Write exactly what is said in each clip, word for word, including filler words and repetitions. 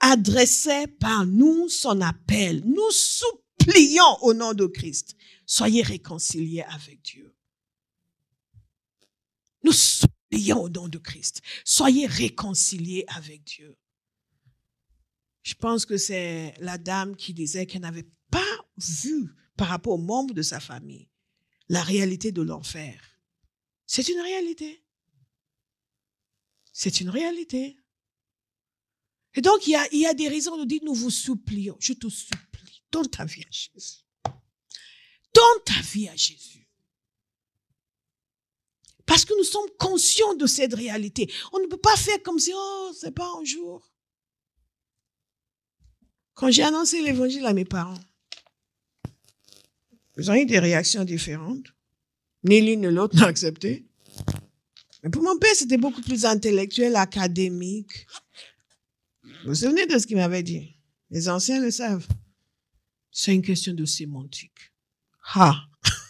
adressait par nous son appel. Nous supplions au nom de Christ. Soyez réconciliés avec Dieu. Nous supplions au nom de Christ. Soyez réconciliés avec Dieu. Je pense que c'est la dame qui disait qu'elle n'avait pas vu par rapport aux membres de sa famille la réalité de l'enfer. C'est une réalité. C'est une réalité. Et donc, il y a, il y a des raisons de dire, nous vous supplions. Je te supplie, donne ta vie à Jésus. Donne ta vie à Jésus. Parce que nous sommes conscients de cette réalité. On ne peut pas faire comme si, oh, c'est pas un jour. Quand j'ai annoncé l'évangile à mes parents, ils ont eu des réactions différentes. Ni l'une ni l'autre n'a accepté. Mais pour mon père, c'était beaucoup plus intellectuel, académique. Vous vous souvenez de ce qu'il m'avait dit? Les anciens le savent. C'est une question de sémantique. Ah!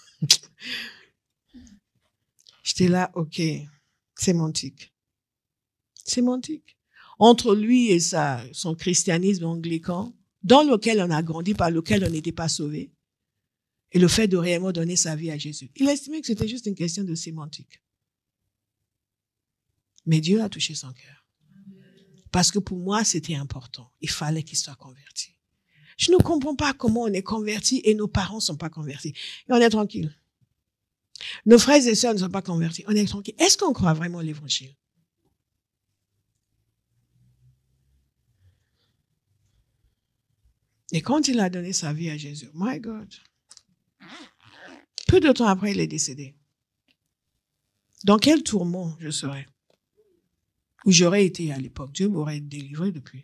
J'étais là, ok, sémantique. Sémantique. Entre lui et sa, son christianisme anglican, dans lequel on a grandi, par lequel on n'était pas sauvé, et le fait de réellement donner sa vie à Jésus. Il estimait que c'était juste une question de sémantique. Mais Dieu a touché son cœur. Parce que pour moi, c'était important. Il fallait qu'il soit converti. Je ne comprends pas comment on est converti et nos parents ne sont pas convertis. Et on est tranquille. Nos frères et sœurs ne sont pas convertis. On est tranquille. Est-ce qu'on croit vraiment l'évangile? Et quand il a donné sa vie à Jésus, my God, peu de temps après, il est décédé. Dans quel tourment je serais? Où j'aurais été à l'époque. Dieu m'aurait délivré depuis.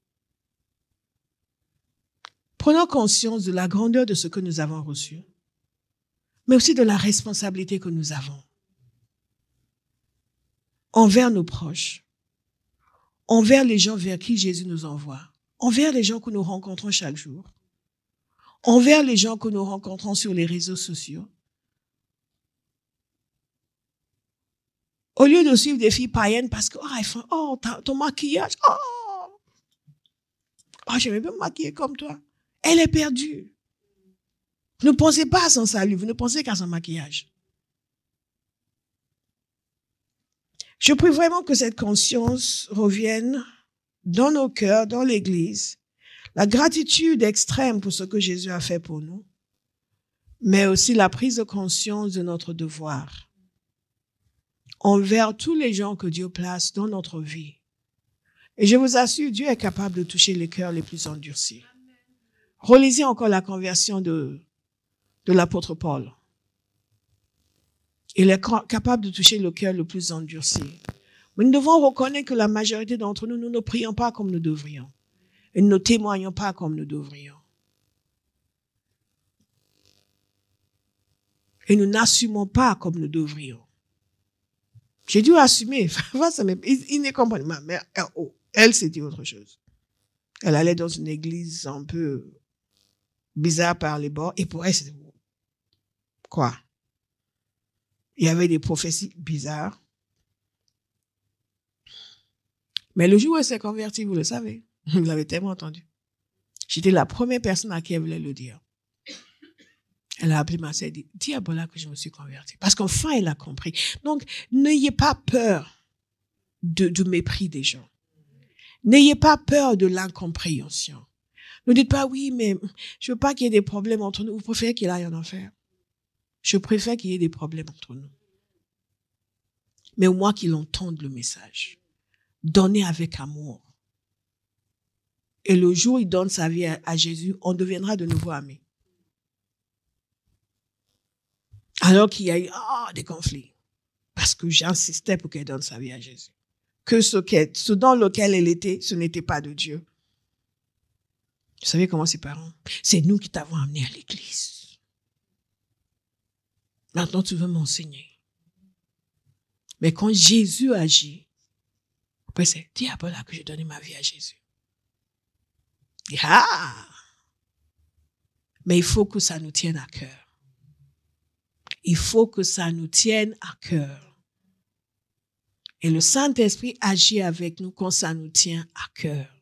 Prenons conscience de la grandeur de ce que nous avons reçu, mais aussi de la responsabilité que nous avons envers nos proches, envers les gens vers qui Jésus nous envoie, envers les gens que nous rencontrons chaque jour, envers les gens que nous rencontrons sur les réseaux sociaux. Au lieu de suivre des filles païennes parce que, oh, elles font, oh, ton maquillage, oh, oh, je vais me maquiller comme toi. Elle est perdue. Vous ne pensez pas à son salut, vous ne pensez qu'à son maquillage. Je prie vraiment que cette conscience revienne dans nos cœurs, dans l'Église, la gratitude extrême pour ce que Jésus a fait pour nous, mais aussi la prise de conscience de notre devoir envers tous les gens que Dieu place dans notre vie. Et je vous assure, Dieu est capable de toucher les cœurs les plus endurcis. Relisez encore la conversion de, de l'apôtre Paul. Il est capable de toucher le cœur le plus endurci. Mais nous devons reconnaître que la majorité d'entre nous, nous ne prions pas comme nous devrions. Et nous ne témoignons pas comme nous devrions. Et nous n'assumons pas comme nous devrions. J'ai dû assumer. Il ne comprend pas. Mais oh, elle, c'était autre chose. Elle allait dans une église un peu bizarre par les bords. Et pour elle, c'était quoi? Il y avait des prophéties bizarres. Mais le jour où elle s'est convertie, vous le savez. Vous l'avez tellement entendu. J'étais la première personne à qui elle voulait le dire. Elle a appelé ma sœur et dit, dis à Bola que je me suis convertie. Parce qu'enfin, elle a compris. Donc, n'ayez pas peur de, du mépris des gens. N'ayez pas peur de l'incompréhension. Ne dites pas, oui, mais je veux pas qu'il y ait des problèmes entre nous. Vous préférez qu'il aille en enfer? Je préfère qu'il y ait des problèmes entre nous. Mais au moins qu'il entende le message. Donnez avec amour. Et le jour où il donne sa vie à, à Jésus, on deviendra de nouveau amis. Alors qu'il y a eu oh, des conflits. Parce que j'insistais pour qu'elle donne sa vie à Jésus. Que ce, ce dans lequel elle était, ce n'était pas de Dieu. Vous savez comment ses parents? C'est nous qui t'avons amené à l'église. Maintenant, tu veux m'enseigner. Mais quand Jésus agit, après c'est, dis à Paula que j'ai donné ma vie à Jésus. Ah! Mais il faut que ça nous tienne à cœur. Il faut que ça nous tienne à cœur. Et le Saint-Esprit agit avec nous quand ça nous tient à cœur.